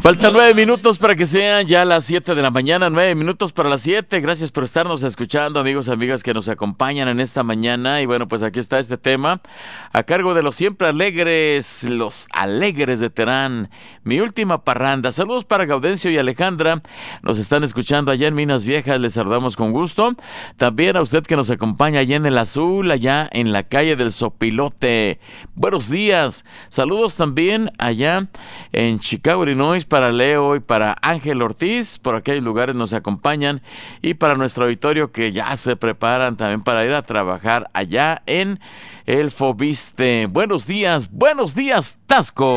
Faltan 9 minutos para que sean ya las 7 de la mañana, 9 minutos para las 7. Gracias por estarnos escuchando, amigos, amigas que nos acompañan en esta mañana. Y bueno, pues aquí está este tema a cargo de los siempre alegres, los alegres de Terán. Mi última parranda. Saludos para Gaudencio y Alejandra. Nos están escuchando allá en Minas Viejas. Les saludamos con gusto. También a usted que nos acompaña allá en el Azul, allá en la calle del Sopilote. Buenos días. Saludos también allá en Chicago, Illinois, para Leo y para Ángel Ortiz. Por aquellos lugares nos acompañan. Y para nuestro auditorio que ya se preparan también para ir a trabajar allá en el Fobiste. Buenos días, Tasco.